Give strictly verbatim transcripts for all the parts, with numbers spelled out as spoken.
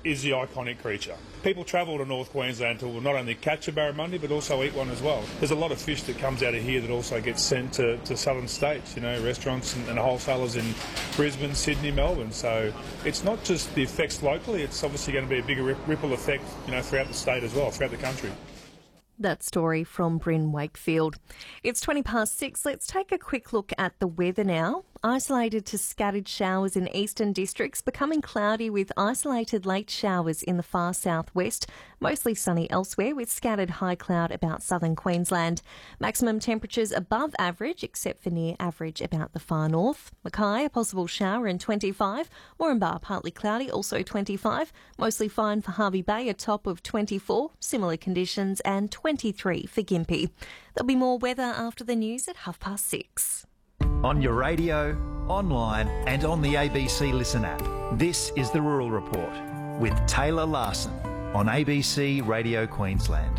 is the iconic creature. People travel to North Queensland to not only catch a barramundi but also eat one as well. There's a lot of fish that comes out of here that also gets sent to, to southern states, you know, restaurants and, and wholesalers in Brisbane, Sydney, Melbourne. So it's not just the effects locally, it's obviously going to be a bigger ripple effect, you know, throughout the state as well, throughout the country. That story from Bryn Wakefield. It's twenty past six. Let's take a quick look at the weather now. Isolated to scattered showers in eastern districts, becoming cloudy with isolated late showers in the far southwest. Mostly sunny elsewhere with scattered high cloud about southern Queensland. Maximum temperatures above average except for near average about the far north. Mackay, a possible shower in twenty-five. Moranbah, partly cloudy, also twenty-five. Mostly fine for Hervey Bay, a top of twenty-four. Similar conditions and twenty-three for Gympie. There'll be more weather after the news at half past six. On your radio, online and on the A B C Listen app. This is the Rural Report with Taylor Larson on A B C Radio Queensland.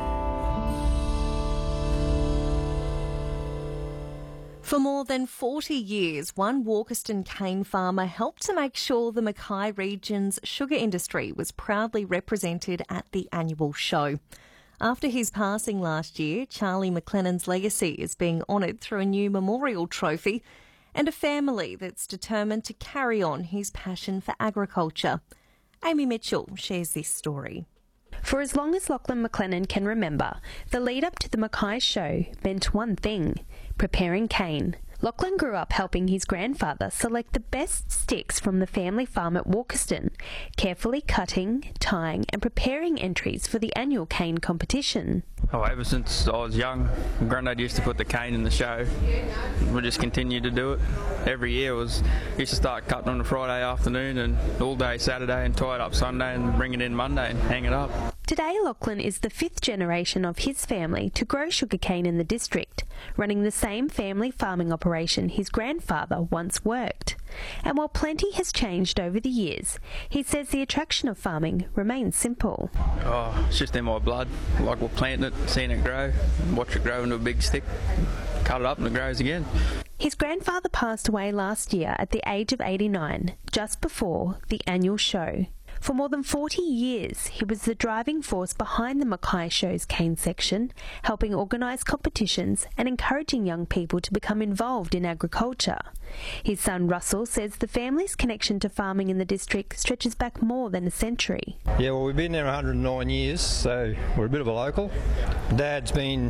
For more than forty years, one Walkerston cane farmer helped to make sure the Mackay region's sugar industry was proudly represented at the annual show. After his passing last year, Charlie McLennan's legacy is being honoured through a new memorial trophy and a family that's determined to carry on his passion for agriculture. Amy Mitchell shares this story. For as long as Lachlan McLennan can remember, the lead up to the Mackay show meant one thing: preparing cane. Lachlan grew up helping his grandfather select the best sticks from the family farm at Walkerston, carefully cutting, tying and preparing entries for the annual cane competition. Oh, ever since I was young, Grandad used to put the cane in the show. We just continued to do it. Every year was used to start cutting on a Friday afternoon and all day Saturday and tie it up Sunday and bring it in Monday and hang it up. Today, Lachlan is the fifth generation of his family to grow sugarcane in the district, running the same family farming operation his grandfather once worked. And while plenty has changed over the years, he says the attraction of farming remains simple. Oh, it's just in my blood. Like we're planting it, seeing it grow, watch it grow into a big stick, cut it up and it grows again. His grandfather passed away last year at the age of eighty-nine, just before the annual show. For more than forty years, he was the driving force behind the Mackay Show's cane section, helping organise competitions and encouraging young people to become involved in agriculture. His son Russell says the family's connection to farming in the district stretches back more than a century. Yeah, well, we've been there one hundred nine years, so we're a bit of a local. Dad's been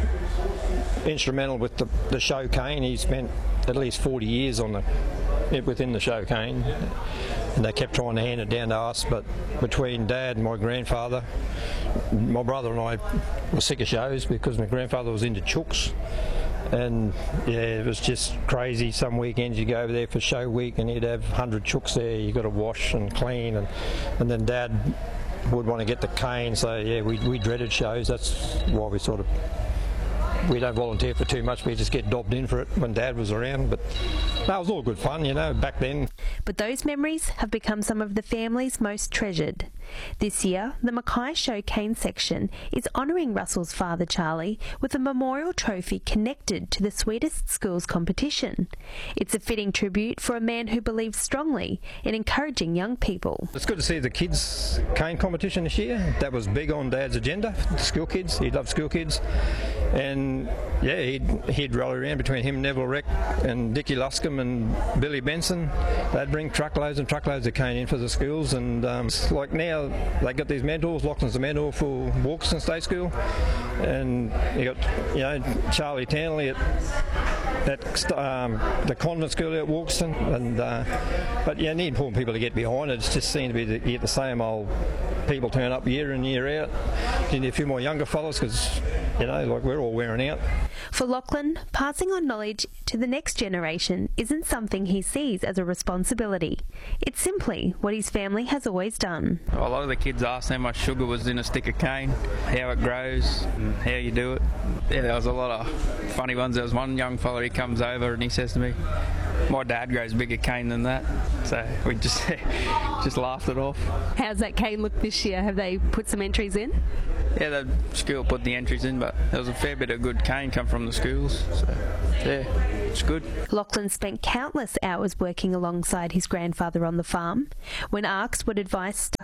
instrumental with the, the show cane. He spent at least forty years on the within the show cane. And they kept trying to hand it down to us, but between Dad and my grandfather, my brother and I were sick of shows because my grandfather was into chooks. And yeah, it was just crazy. Some weekends you go over there for show week and he'd have one hundred chooks there. You got to wash and clean, and, and then Dad would want to get the cane. So yeah, we, we dreaded shows. That's why we sort of, we don't volunteer for too much. We just get dobbed in for it when Dad was around. But that was all good fun, you know, back then. But those memories have become some of the family's most treasured. This year, the Mackay Show cane section is honouring Russell's father, Charlie, with a memorial trophy connected to the Sweetest Schools competition. It's a fitting tribute for a man who believes strongly in encouraging young people. It's good to see the kids' cane competition this year. That was big on Dad's agenda, the school kids. He loved school kids. And yeah, he'd, he'd rally around between him, Neville Reck and Dickie Luscombe and Billy Benson. They'd bring truckloads and truckloads of cane in for the schools, and um, like now they got these mentors. Lachlan's the mentor for Walkerston State School, and you got, you know, Charlie Townley at at um, the convent school at Walkerston, and uh, but yeah, need important people to get behind it. It's just seemed to be the, get the same old people turn up year in year out. You need a few more younger fellas because, you know, like we're all wearing out. For Lachlan, passing on knowledge to the next generation isn't something he sees as a responsibility. It's simply what his family has always done. A lot of the kids asked how much sugar was in a stick of cane, how it grows, and how you do it. Yeah, there was a lot of funny ones. There was one young fella, he comes over and he says to me, "My dad grows bigger cane than that." So we just just laughed it off. How's that cane look this year? Have they put some entries in? Yeah, the school put the entries in, but there was a fair bit of good cane come from the schools. So yeah, it's good. Lachlan spent countless hours working alongside his grandfather on the farm. When asked what advice stuck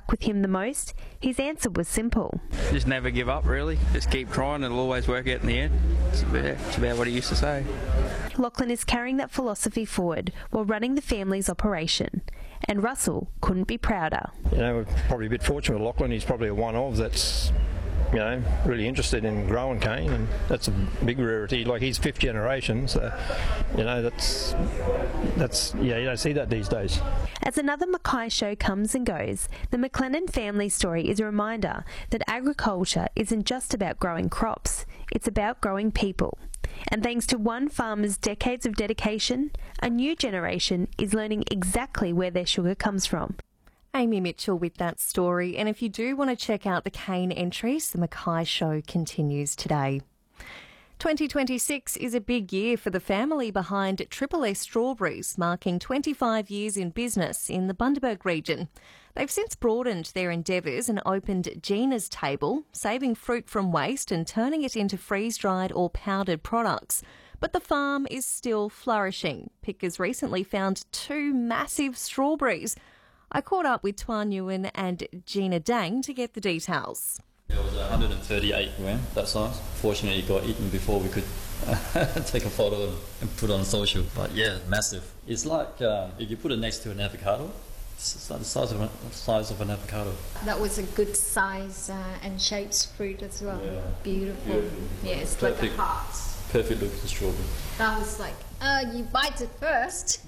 stuck with him the most, his answer was simple. Just never give up, really. Just keep trying, it'll always work out in the end. It's about, it's about what he used to say. Lachlan is carrying that philosophy forward while running the family's operation, and Russell couldn't be prouder. You know, we're probably a bit fortunate with Lachlan. He's probably a one-of that's, you know, really interested in growing cane, and that's a big rarity. Like, he's fifth generation, so, you know, that's, that's yeah, you don't see that these days. As another Mackay show comes and goes, the McLennan family story is a reminder that agriculture isn't just about growing crops, it's about growing people. And thanks to one farmer's decades of dedication, a new generation is learning exactly where their sugar comes from. Amy Mitchell with that story. And if you do want to check out the cane entries, the Mackay Show continues today. twenty twenty-six is a big year for the family behind Triple S Strawberries, marking twenty-five years in business in the Bundaberg region. They've since broadened their endeavours and opened Gina's Table, saving fruit from waste and turning it into freeze-dried or powdered products. But the farm is still flourishing. Pickers recently found two massive strawberries. I caught up with Tuan Nguyen and Gina Dang to get the details. It was one hundred thirty-eight gram, that size. Fortunately, it got eaten before we could take a photo and put it on social. But yeah, massive. It's like uh, if you put it next to an avocado, it's like the size of, a, size of an avocado. That was a good size uh, and shaped fruit as well. Yeah. Beautiful. Beautiful. Yeah, it's Perfect. like a heart. Perfect looking strawberry. That was like, uh, you bite it first.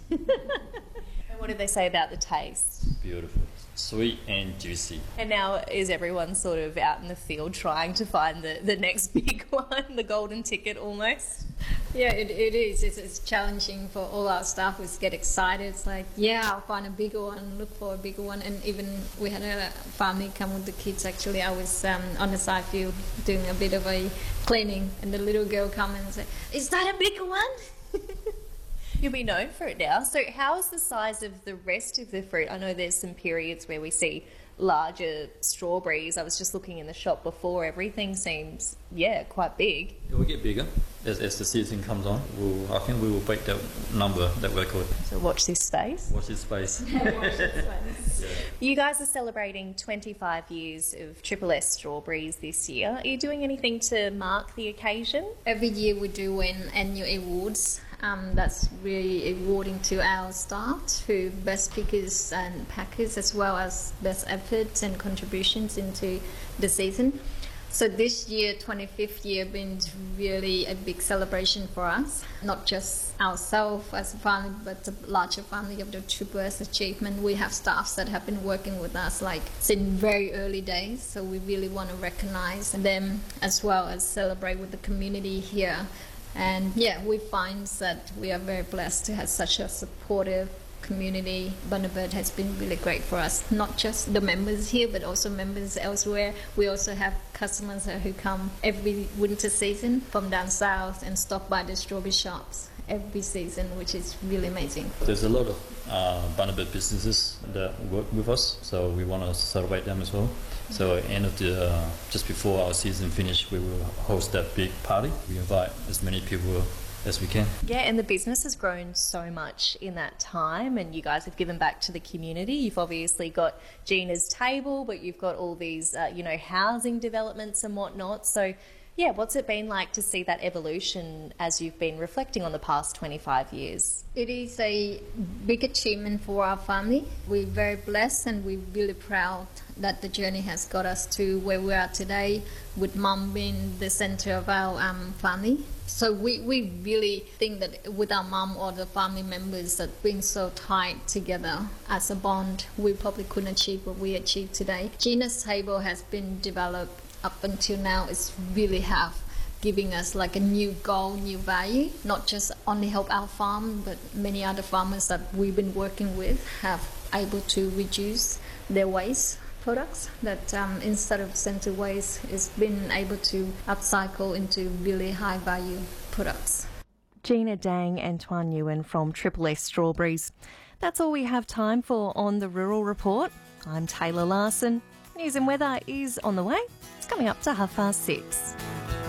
And what did they say about the taste? Beautiful. Sweet and juicy. And now is everyone sort of out in the field trying to find the, the next big one, the golden ticket almost? Yeah, it, it is. It's, it's challenging for all our staff. We get excited. It's like, yeah, I'll find a bigger one, look for a bigger one. And even we had a family come with the kids. Actually, I was um, on the side field doing a bit of a cleaning, and the little girl come and say, "Is that a bigger one?" You'll be known for it now. So how is the size of the rest of the fruit? I know there's some periods where we see larger strawberries. I was just looking in the shop before. Everything seems, yeah, quite big. It will get bigger as, as the season comes on. We'll, I think we will break that number, that record. So watch this space. Watch this space. Watch this space. Yeah. You guys are celebrating twenty-five years of Triple S Strawberries this year. Are you doing anything to mark the occasion? Every year we do win annual awards. Um, that's really rewarding to our staff, who best pickers and packers, as well as best efforts and contributions into the season. So this year, twenty-fifth year, been really a big celebration for us. Not just ourselves as a family, but the larger family of the Triple S achievement. We have staffs that have been working with us like since very early days. So we really want to recognize them as well as celebrate with the community here. And yeah, we find that we are very blessed to have such a supportive community. Bundaberg has been really great for us, not just the members here, but also members elsewhere. We also have customers who come every winter season from down south and stop by the strawberry shops every season, which is really amazing. There's a lot of uh, Bundaberg businesses that work with us, so we want to celebrate them as well. So at the end of the, uh, just before our season finish, we will host that big party. We invite as many people as we can. Yeah, and the business has grown so much in that time, and you guys have given back to the community. You've obviously got Gina's Table, but you've got all these, uh, you know, housing developments and whatnot. So, yeah, what's it been like to see that evolution as you've been reflecting on the past twenty-five years? It is a big achievement for our family. We're very blessed and we're really proud that the journey has got us to where we are today, with Mum being the centre of our um, family. So we, we really think that with our mum or the family members that being so tied together as a bond, we probably couldn't achieve what we achieved today. Gina's Table has been developed up until now. It's really have giving us like a new goal, new value, not just only help our farm, but many other farmers that we've been working with have able to reduce their waste products, that um, instead of sent to waste, it's been able to upcycle into really high value products. Gina Dang and Tuan Nguyen from Triple S Strawberries. That's all we have time for on the Rural Report. I'm Taylor Larson. News and weather is on the way. It's coming up to half past six.